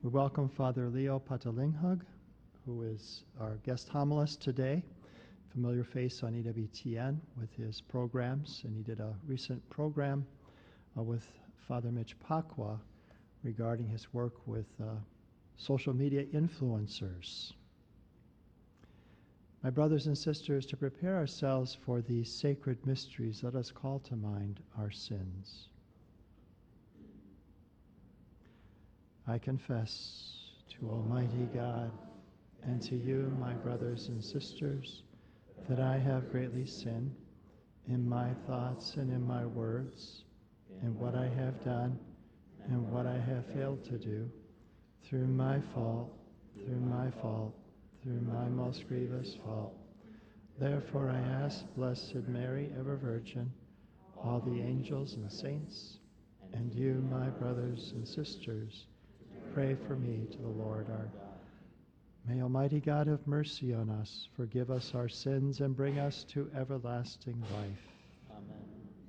We welcome Father Leo Patalinghug, who is our guest homilist today, familiar face on EWTN with his programs, and he did a recent program with Father Mitch Pacwa regarding his work with social media influencers. My brothers and sisters, to prepare ourselves for these sacred mysteries, let us call to mind our sins. I confess to Almighty God and to you, my brothers and sisters, that I have greatly sinned in my thoughts and in my words, in what I have done and what I have failed to do, through my fault, through my most grievous fault. Therefore I ask Blessed Mary, ever Virgin, all the angels and saints, and you, my brothers and sisters, pray for me to the Lord our God. May Almighty God have mercy on us, forgive us our sins, and bring us to everlasting life.